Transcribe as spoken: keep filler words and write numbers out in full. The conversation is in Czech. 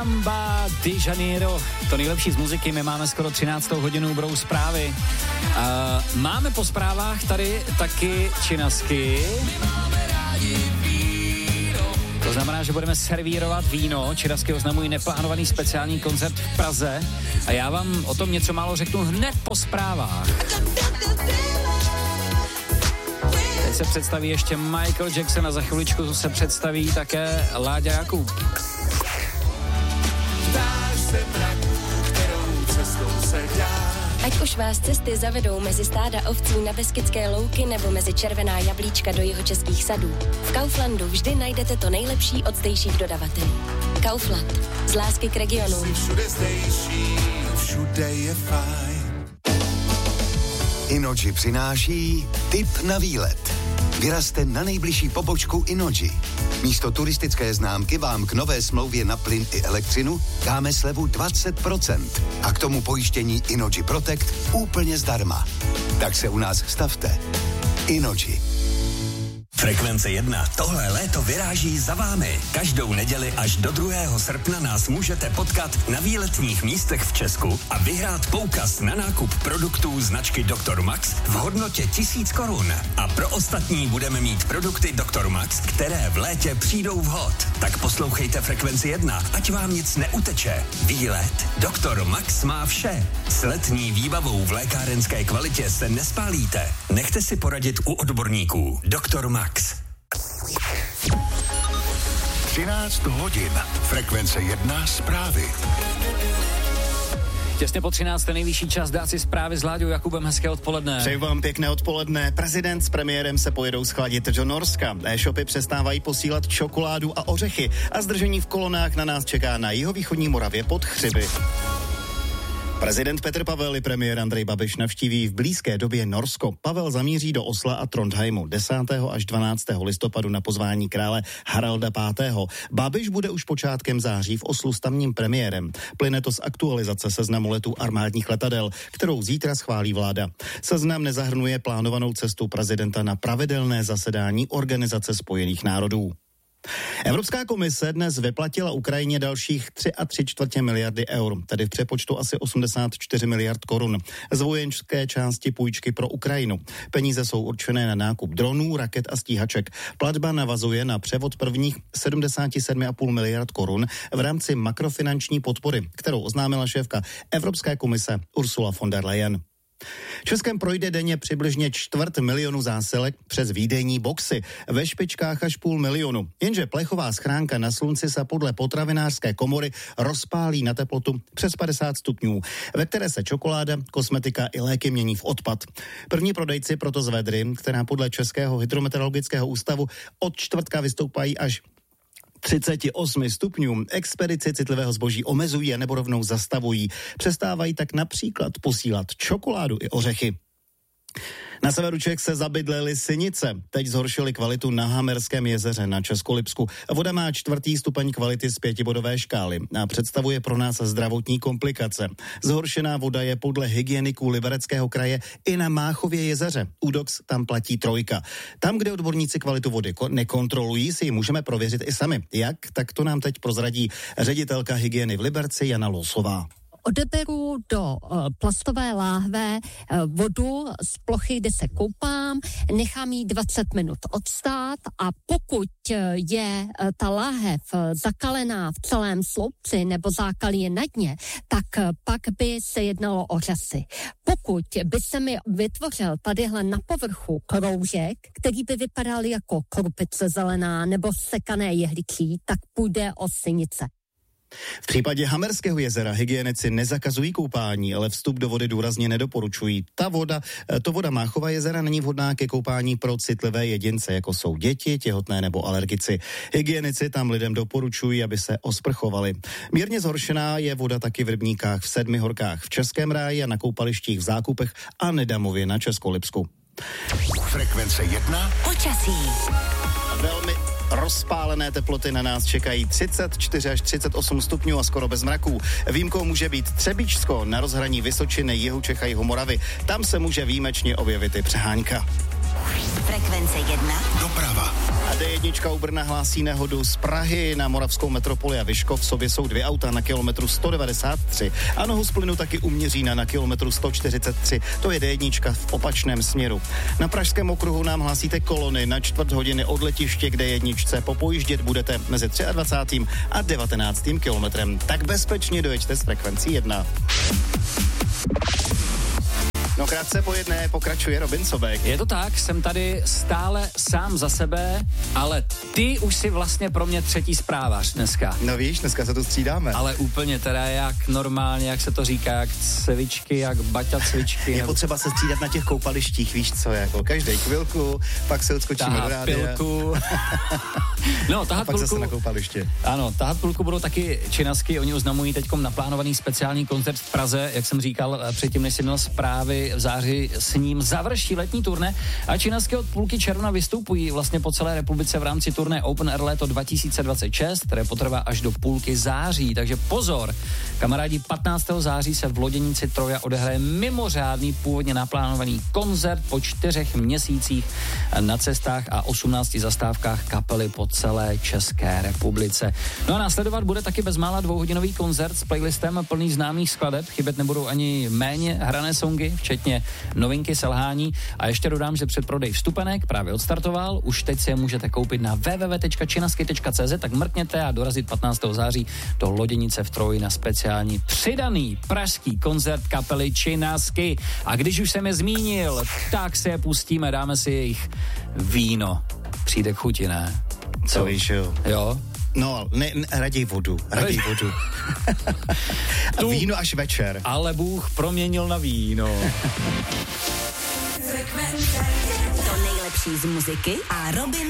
Samba de Janeiro, to nejlepší z muziky, my máme skoro třináctou hodinu, budou zprávy. Uh, máme po zprávách tady taky činasky. To znamená, že budeme servírovat víno. Čirasky oznamují neplánovaný speciální koncert v Praze a já vám o tom něco málo řeknu hned po zprávách. Teď se představí ještě Michael Jackson a za chviličku se představí také Láďa Jakub. Ať už vás cesty zavedou mezi stáda ovcí na Beskydské louky nebo mezi červená jablíčka do jihočeských sadů, v Kauflandu vždy najdete to nejlepší od zdejších dodavatelů. Kaufland. Z lásky k regionům. Všude zdejší, všude je fajn. Inoji přináší tip na výlet. Vyrazte na nejbližší pobočku Inoji. Místo turistické známky vám k nové smlouvě na plyn i elektřinu dáme slevu dvacet procent a k tomu pojištění Inoji Protect úplně zdarma. Tak se u nás stavte. Inoji. Frekvence jedna. Tohle léto vyráží za vámi. Každou neděli až do druhého srpna nás můžete potkat na výletních místech v Česku a vyhrát poukaz na nákup produktů značky doktor Max v hodnotě tisíc korun. A pro ostatní budeme mít produkty doktor Max, které v létě přijdou vhod. Tak poslouchejte Frekvenci jedna, ať vám nic neuteče. Výlet doktor Max má vše. S letní výbavou v lékárenské kvalitě se nespálíte. Nechte si poradit u odborníků. doktor Max. třináct hodin. Frekvence jedna zprávy. Těsně po třinácté nejvyšší čas dát si zprávy s Láďou Jakubem. Hezké odpoledne. Přeji vám pěkné odpoledne. Prezident s premiérem se pojedou schladit do Norska. E-shopy přestávají posílat čokoládu a ořechy a zdržení v kolonách na nás čeká na jihovýchodní Moravě pod Chřiby. Prezident Petr Pavel i premiér Andrej Babiš navštíví v blízké době Norsko. Pavel zamíří do Osla a Trondheimu desátého až dvanáctého listopadu na pozvání krále Haralda pátého. Babiš bude už počátkem září v Oslu s tamním premiérem. Plyne to z aktualizace seznamu letů armádních letadel, kterou zítra schválí vláda. Seznam nezahrnuje plánovanou cestu prezidenta na pravidelné zasedání Organizace spojených národů. Evropská komise dnes vyplatila Ukrajině dalších tři a tři čtvrtě miliardy eur, tedy v přepočtu asi osmdesát čtyři miliard korun, z vojenské části půjčky pro Ukrajinu. Peníze jsou určené na nákup dronů, raket a stíhaček. Platba navazuje na převod prvních sedmdesát sedm a půl miliard korun v rámci makrofinanční podpory, kterou oznámila šéfka Evropské komise Ursula von der Leyen. Českem projde denně přibližně čtvrt milionu zásilek přes výdejní boxy, ve špičkách až půl milionu. Jenže plechová schránka na slunci se podle potravinářské komory rozpálí na teplotu přes padesát stupňů, ve které se čokoláda, kosmetika i léky mění v odpad. První prodejci proto z vedry, která podle Českého hydrometeorologického ústavu od čtvrtka vystoupají až třicet osm stupňů, expedici citlivého zboží omezují a nebo rovnou zastavují. Přestávají tak například posílat čokoládu i ořechy. Na severu Čech se zabydlely sinice. Teď zhoršily kvalitu na Hamerském jezeře na Českolipsku. Voda má čtvrtý stupeň kvality z pětibodové škály a představuje pro nás zdravotní komplikace. Zhoršená voda je podle hygieniků Libereckého kraje i na Máchově jezeře. Údox tam platí trojka. Tam, kde odborníci kvalitu vody nekontrolují, si ji můžeme prověřit i sami. Jak? Tak to nám teď prozradí ředitelka hygieny v Liberci Jana Losová. Odeberu do uh, plastové láhve uh, vodu z plochy, kde se koupám, nechám ji dvacet minut odstát a pokud uh, je uh, ta láhev uh, zakalená v celém sloupci nebo zákalí je na dně, tak uh, pak by se jednalo o řasy. Pokud by se mi vytvořil tadyhle na povrchu kroužek, který by vypadal jako krupice zelená nebo sekané jehličí, tak půjde o sinice. V případě Hamerského jezera hygienici nezakazují koupání, ale vstup do vody důrazně nedoporučují. Ta voda, to voda Máchova jezera není vhodná ke koupání pro citlivé jedince, jako jsou děti, těhotné nebo alergici. Hygienici tam lidem doporučují, aby se osprchovali. Mírně zhoršená je voda taky v rybníkách v Sedmi horkách, v Českém ráji a na koupalištích v Zákupech a Nedamově na Českolipsku. Frekvence jedna. Počasí. Velmi rozpálené teploty na nás čekají třicet čtyři až třicet osm stupňů a skoro bez mraků. Výjimkou může být Třebíčsko na rozhraní Vysočiny, Jihočech a Jihomoravy. Tam se může výjimečně objevit i přehánka. Frekvence jedna. Doprava. A D jedna u Brna hlásí nehodu z Prahy na moravskou metropoli a Vyškov. V sobě jsou dvě auta na kilometru sto devadesát tři a nohu z plynu taky u Měřína na kilometru sto čtyřicet tři. To je D jedna v opačném směru. Na pražském okruhu nám hlásíte kolony na čtvrt hodiny od letiště k D jedna. Popojíždět budete mezi dvacátým třetím a devatenáctým kilometrem. Tak bezpečně dojeďte s frekvencí jedna. No krátce po jedné pokračuje Robin Sobek. Je to tak, jsem tady stále sám za sebe, ale ty už si vlastně pro mě třetí zprávař dneska. No víš, dneska se tu střídáme. Ale úplně teda jak normálně, jak se to říká, jak cvičky, jak baťa cvičky. Je nebo... potřeba se střídat na těch koupalištích, víš co, jako každý chvilku, pak se odskočíme do rádia. pilku. No, tahat a pak pilku. zase na koupaliště. Ano, tahat pilku budou taky činasky, oni oznamují teďkom naplánovaný speciální koncert v Praze, jak jsem říkal předtím, než jsem měl zprávy v září, s ním završí letní turné a činasky od půlky června vystupují vlastně po celé republice v rámci turné Open Air léto dva tisíce dvacet šest, které potrvá až do půlky září, takže pozor, kamarádi, patnáctého září se v Loděnici Troja odehraje mimořádný původně naplánovaný koncert po čtyřech měsících na cestách a osmnácti zastávkách kapely po celé České republice. No a následovat bude taky bezmála dvouhodinový koncert s playlistem plný známých skladeb, chybět nebudou ani méně hrané songy, včetně novinky, selhání a ještě dodám, že předprodej vstupenek právě odstartoval, už teď si je můžete koupit na w w w tečka činasky tečka c z, tak mrkněte a dorazit patnáctého září do Loděnice v Troji na speciální přidaný pražský koncert kapely Činasky. A když už jsem je zmínil, tak se je pustíme, dáme si jejich víno. Přijde k chuti, ne? Co víš, jo? Jo? No, ne, ne raději vodu, raději vodu. A víno až večer. Ale Bůh proměnil na víno. To nejlepší z muziky a Robin